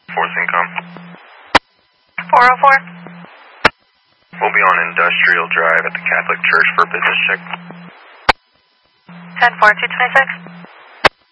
Fourth income. 404. We'll be on Industrial Drive at the Catholic Church for a business check. 10-4, 226.